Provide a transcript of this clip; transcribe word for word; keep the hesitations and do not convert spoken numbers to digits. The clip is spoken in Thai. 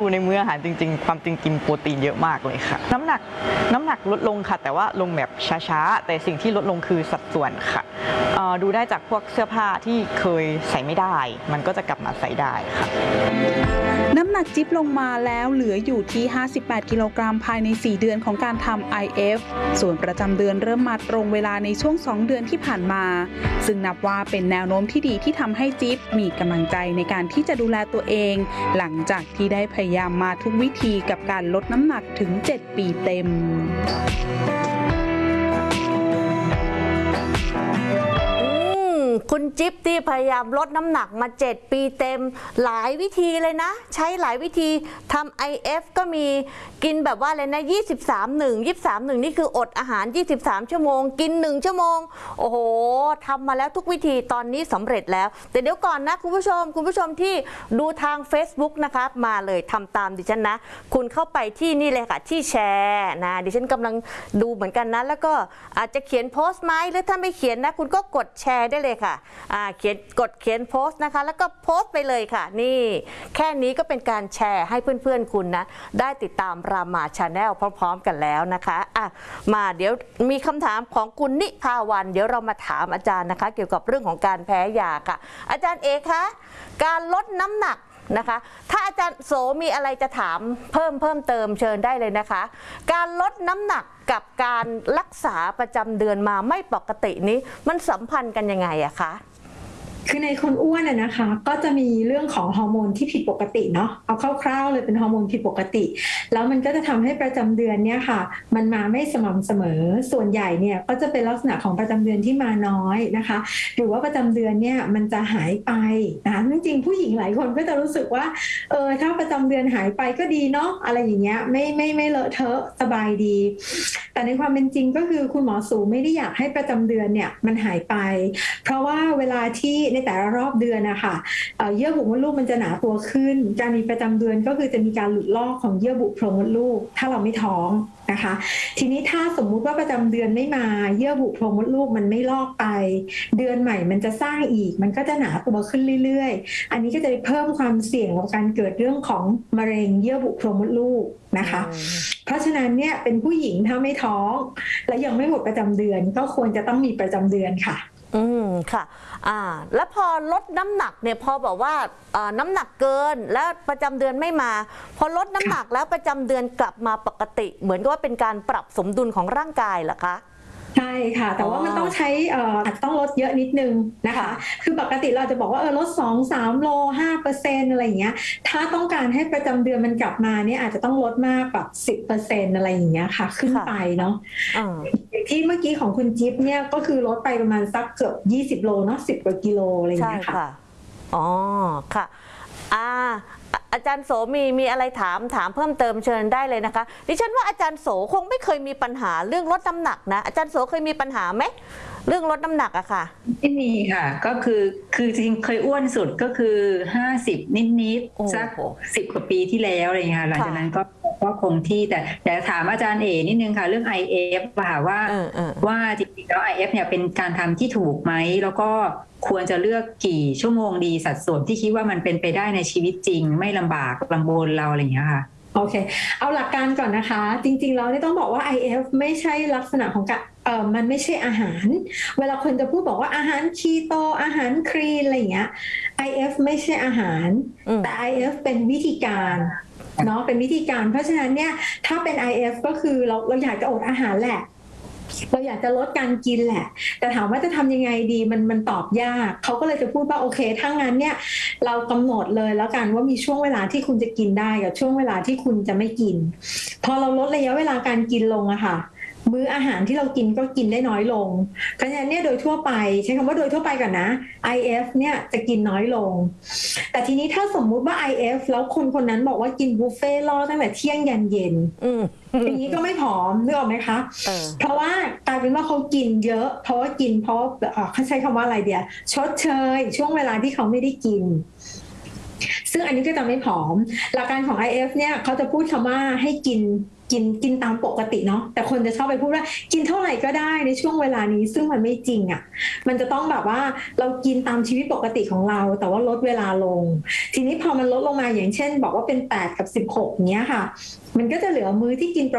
ในมื้ออาหารจริงๆความจริงกินโปรตีนเยอะมากเลยค่ะน้ำหนักน้ำหนักลดลงค่ะแต่ว่าลงแบบช้าๆแต่สิ่งที่ลดลงคือสัดส่วนค่ะดูได้จากพวกเสื้อผ้าที่เคยใส่ไม่ได้มันก็จะกลับมาใส่ได้ค่ะน้ำหนักจิ๊บลงมาแล้วเหลืออยู่ที่ห้าสิบแปดกิโลกรัมภายในสี่เดือนของการทำ ไอ เอฟ ส่วนประจำเดือนเริ่มมาตรงเวลาในช่วงสองเดือนที่ผ่านมาซึ่งนับว่าเป็นแนวโน้มที่ดีที่ทำให้จิ๊บมีกำลังใจในการที่จะดูแลตัวเองหลังจากที่ได้พยายามมาทุกวิธีกับการลดน้ำหนักถึงเจ็ดปีเต็มคุณจิ๊บที่พยายามลดน้ำหนักมาเจ็ดปีเต็มหลายวิธีเลยนะใช้หลายวิธีทำ ไอ เอฟ ก็มีกินแบบว่าอะไรนะยี่สิบสาม หนึ่ง ยี่สิบสาม หนึ่งนี่คืออดอาหารยี่สิบสามชั่วโมงกินหนึ่งชั่วโมงโอ้โหทำมาแล้วทุกวิธีตอนนี้สำเร็จแล้วแต่เดี๋ยวก่อนนะคุณผู้ชมคุณผู้ชมที่ดูทาง Facebook นะคะมาเลยทำตามดิฉันนะคุณเข้าไปที่นี่เลยค่ะที่แชร์นะดิฉันกำลังดูเหมือนกันนะแล้วก็อาจจะเขียนโพสต์ไหมหรือถ้าไม่เขียนนะคุณก็กดแชร์ได้เลยค่ะเขียนกดเขียนโพสต์นะคะแล้วก็โพสต์ไปเลยค่ะนี่แค่นี้ก็เป็นการแชร์ให้เพื่อนๆคุณนะได้ติดตามรามาชาแนลพร้อมๆกันแล้วนะคะอ่ะมาเดี๋ยวมีคำถามของคุณนิพาวันเดี๋ยวเรามาถามอาจารย์นะคะเกี่ยวกับเรื่องของการแพ้ยาค่ะอาจารย์เอคะการลดน้ำหนักนะคะถ้าอาจารย์โสมีอะไรจะถามเพิ่มเพิ่มเติมเชิญได้เลยนะคะการลดน้ำหนักกับการรักษาประจำเดือนมาไม่ปกตินี้มันสัมพันธ์กันยังไงอะคะคือในคนอ้วนอะนะคะก็จะมีเรื่องของฮอร์โมนที่ผิดปกติเนาะเอาคร่าวๆเลยเป็นฮอร์โมนผิดปกติแล้วมันก็จะทำให้ประจำเดือนเนี่ยค่ะมันมาไม่สม่ำเสมอส่วนใหญ่เนี่ยก็จะเป็นลักษณะของประจำเดือนที่มาน้อยนะคะหรือว่าประจำเดือนเนี่ยมันจะหายไปนะจริงๆผู้หญิงหลายคนก็จะรู้สึกว่าเออถ้าประจำเดือนหายไปก็ดีเนาะอะไรอย่างเงี้ยไม่ไม่ไม่เลอะเทอะสบายดีแต่ในความเป็นจริงก็คือคุณหมอสูไม่ได้อยากให้ประจำเดือนเนี่ยมันหายไปเพราะว่าเวลาที่ในแต่ละรอบเดือนนะคะเยื่อบุมดลูกมันจะหนาตัวขึ้นการมีประจำเดือนก็คือจะมีการหลุดลอกของเยื่อบุโพรงมดลูกถ้าเราไม่ท้องนะคะทีนี้ถ้าสมมุติว่าประจำเดือนไม่มาเยื่อบุโพรงมดลูกมันไม่ลอกไปเดือนใหม่มันจะสร้างอีกมันก็จะหนาตัวขึ้นเรื่อยๆอันนี้ก็จะเพิ่มความเสี่ยงของการเกิดเรื่องของมะเร็งเยื่อบุโพรงมดลูกนะคะเพราะฉะนั้นเนี่ยเป็นผู้หญิงถ้าไม่ท้องและยังไม่หมดประจำเดือนก็ควรจะต้องมีประจำเดือนค่ะอืมค่ะอ่าแล้วพอลดน้ำหนักเนี่ยพอบอกว่าอ่าน้ำหนักเกินแล้วประจำเดือนไม่มาพอลดน้ำหนักแล้วประจำเดือนกลับมาปกติเหมือนกับว่าเป็นการปรับสมดุลของร่างกายเหรอคะใช่ค่ะแต่ว่ามันต้องใช้เอ่ออาจจะต้องลดเยอะนิดนึงนะคะคือปกติเราจะบอกว่าเออลดสองสามโลห้าเปอร์เซ็นต์อะไรอย่างเงี้ยถ้าต้องการให้ประจำเดือนมันกลับมาเนี่ยอาจจะต้องลดมากแบบสิบเปอร์เซ็นต์อะไรอย่างเงี้ยค่ะขึ้นไปเนาะที่เมื่อกี้ของคุณจิ๊บเนี่ยก็คือลดไปประมาณสักเกือบยี่สิบโลเนาะสิบกว่ากิโลอะไรอย่างเงี้ยค่ะอ๋อค่ะอ่าอาจารย์โสมีมีอะไรถามถามเพิ่มเติมเชิญได้เลยนะคะดิฉันว่าอาจารย์โสคงไม่เคยมีปัญหาเรื่องลดน้ำหนักนะอาจารย์โสเคยมีปัญหาไหมเรื่องลดน้ำหนักอะค่ะไม่มีค่ะก็คือคือจริงเคยอ้วนสุดก็คือห้าสิบนิดๆสักสิบกว่าปีที่แล้วอะไรอย่างเงี้ยหลังจากนั้นก็ก็คงที่แต่แต่ถามอาจารย์เอนิดนึงค่ะเรื่อง ไอ เอฟ ค่ะว่าว่าจริงๆแล้ว ไอ เอฟ เนี่ยเป็นการทำที่ถูกไหมแล้วก็ควรจะเลือกกี่ชั่วโมงดีสัดส่วนที่คิดว่ามันเป็นไปได้ในชีวิตจริงไม่ลำบากลำบนเราอะไรอย่างเงี้ยค่ะโอเคเอาหลักการก่อนนะคะจริงๆเราต้องบอกว่า ไอ เอฟ ไม่ใช่ลักษณะของการเอ่อมันไม่ใช่อาหารเวลาคนจะพูดบอกว่าอาหารคีโตอาหารคลีนอะไรอย่างเงี้ย ไอ เอฟ ไม่ใช่อาหารแต่ ไอ เอฟ เป็นวิธีการเนาะเป็นวิธีการเพราะฉะนั้นเนี่ยถ้าเป็น ไอ เอฟ ก็คือเราเราอยากจะอดอาหารแหละเราอยากจะลดการกินแหละแต่ถามว่าจะทำยังไงดีมันมันตอบยากเขาก็เลยจะพูดว่าโอเคถ้างั้นเนี่ยเรากำหนดเลยแล้วกันว่ามีช่วงเวลาที่คุณจะกินได้กับช่วงเวลาที่คุณจะไม่กินพอเราลดระยะเวลาการกินลงอะค่ะมื้ออาหารที่เรากินก็กินได้น้อยลงเพราะฉะนั้นเนี่ยโดยทั่วไปใช้คำว่าโดยทั่วไปก่อนนะ ไอ เอฟ เนี่ยจะกินน้อยลงแต่ทีนี้ถ้าสมมุติว่า ไอ เอฟ แล้วคนคนนั้นบอกว่ากินบุฟเฟ่ต์ล่อตั้งแต่เที่ยงยันเย็นอย่างนี้ก็ไม่ผอมนึกออกไหมคะเพราะว่ากลายเป็นว่าเขากินเยอะเพราะว่ากินเพราะเขาใช้คำว่าอะไรเดียวชดเชยช่วงเวลาที่เขาไม่ได้กินซึ่งอันนี้ก็จะไม่ผอมหลักการของ ไอ เอฟ เนี่ยเขาจะพูดคำว่าให้กินกินกินตามปกติเนาะแต่คนจะชอบไปพูดว่ากินเท่าไหร่ก็ได้ในช่วงเวลานี้ซึ่งมันไม่จริงอะ่ะมันจะต้องแบบว่าเรากินตามชีวิตปกติของเราแต่ว่าลดเวลาลงทีนี้พอมันลดลงมาอย่างเช่นบอกว่าเป็นแปดกับสิบหกเนี้ยค่ะมันก็จะเหลือมื้อที่กิน